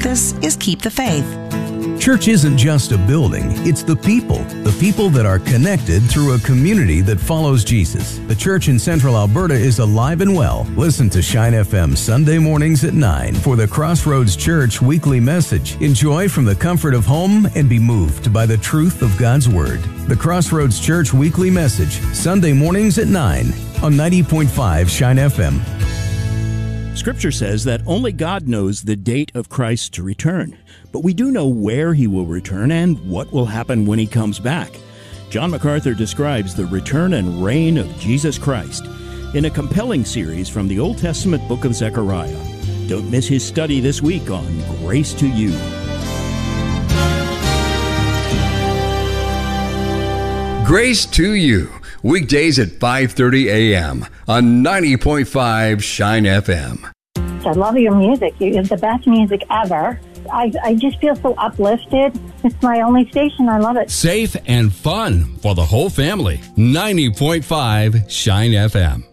This is Keep the Faith. Church isn't just a building, it's the people that are connected through a community that follows Jesus. The church in Central Alberta is alive and well. Listen to Shine FM Sunday mornings at 9 for the Crossroads Church weekly message. Enjoy from the comfort of home and be moved by the truth of God's Word. The Crossroads Church weekly message, Sunday mornings at 9 on 90.5 Shine FM. Scripture says that only God knows the date of Christ's return, but we do know where he will return and what will happen when he comes back. John MacArthur describes the return and reign of Jesus Christ in a compelling series from the Old Testament book of Zechariah. Don't miss his study this week on Grace to You. Grace to You, weekdays at 5:30 a.m. on 90.5 Shine FM. I love your music. It's the best music ever. I just feel so uplifted. It's my only station. I love it. Safe and fun for the whole family. 90.5 Shine FM.